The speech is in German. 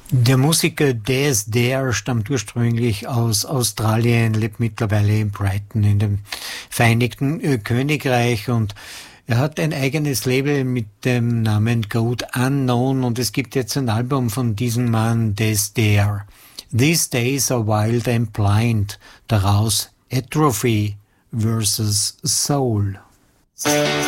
Der Musiker Des Dare stammt ursprünglich aus Australien, lebt mittlerweile in Brighton in dem Vereinigten Königreich und er hat ein eigenes Label mit dem Namen Code Unknown und es gibt jetzt ein Album von diesem Mann Des Dare. These Days Are Wild and Blind, daraus Atrophy versus Soul.